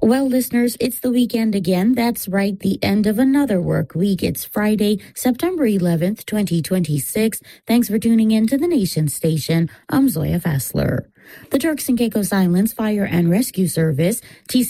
Well, listeners, it's the weekend again. That's right, the end of another work week. It's Friday, September 11th, 2026. Thanks for tuning in to the Nation Station. I'm Zoya Fassler. The Turks and Caicos Islands Fire and Rescue Service,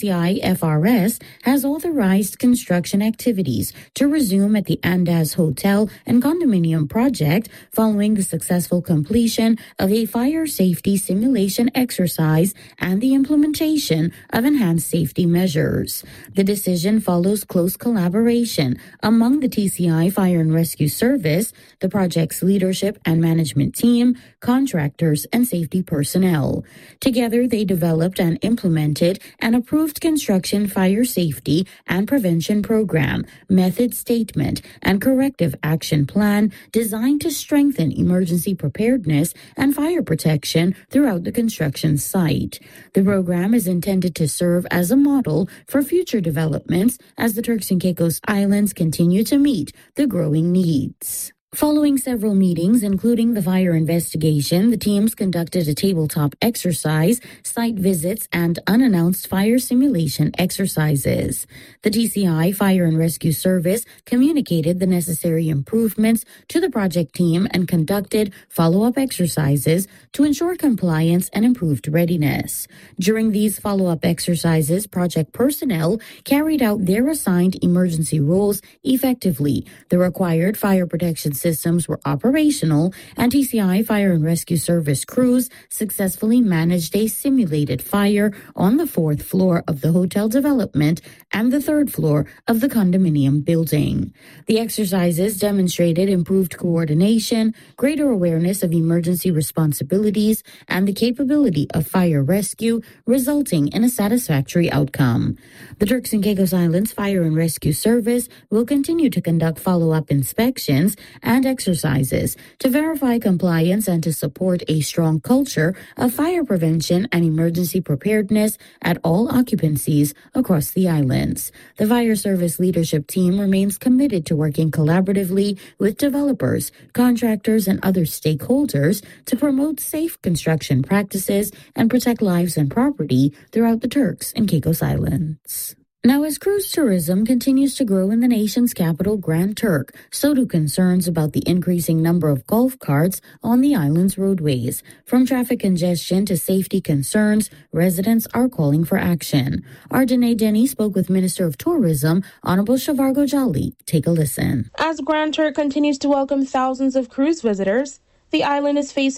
TCI-FRS, has authorized construction activities to resume at the Andaz Hotel and Condominium project following the successful completion of a fire safety simulation exercise and the implementation of enhanced safety measures. The decision follows close collaboration among the TCI Fire and Rescue Service, the project's leadership and management team, contractors, and safety personnel. Together, they developed and implemented an approved construction fire safety and prevention program, method statement, and corrective action plan designed to strengthen emergency preparedness and fire protection throughout the construction site. The program is intended to serve as a model for future developments as the Turks and Caicos Islands continue to meet the growing needs. Following several meetings, including the fire investigation, the teams conducted a tabletop exercise, site visits, and unannounced fire simulation exercises. The TCI Fire and Rescue Service communicated the necessary improvements to the project team and conducted follow-up exercises to ensure compliance and improved readiness. During these follow-up exercises, project personnel carried out their assigned emergency roles effectively. The required fire protection systems were operational, and TCI Fire and Rescue Service crews successfully managed a simulated fire on the 4th floor of the hotel development and the 3rd floor of the condominium building. The exercises demonstrated improved coordination, greater awareness of emergency responsibilities, and the capability of fire rescue, resulting in a satisfactory outcome. The Turks and Caicos Islands Fire and Rescue Service will continue to conduct follow-up inspections and exercises to verify compliance and to support a strong culture of fire prevention and emergency preparedness at all occupancies across the islands. The fire service leadership team remains committed to working collaboratively with developers, contractors, and other stakeholders to promote safe construction practices and protect lives and property throughout the Turks and Caicos Islands. Now, as cruise tourism continues to grow in the nation's capital, Grand Turk, so do concerns about the increasing number of golf carts on the island's roadways. From traffic congestion to safety concerns, residents are calling for action. Our Danae Denny spoke with Minister of Tourism, Honorable Shavargo Jolly. Take a listen. As Grand Turk continues to welcome thousands of cruise visitors, the island is facing